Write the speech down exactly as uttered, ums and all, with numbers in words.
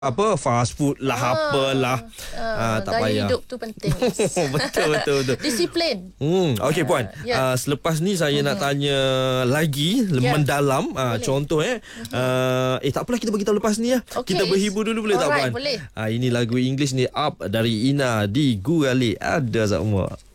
apa fast food lah Ah, apalah ah, ah, tak gaya payah. hidup tu penting. betul betul betul. Disiplin. Hmm, okey puan. ya. Uh, selepas ni saya nak tanya lagi Ya. mendalam uh, Boleh. contoh eh. Uh, eh tak apalah kita bagi tahu lepas ni ya. Okey. Kita berhibur dulu boleh tak Alright, puan? boleh. Ah, ini lagu English ni Up dari Ina di Gurali ada Zakmua.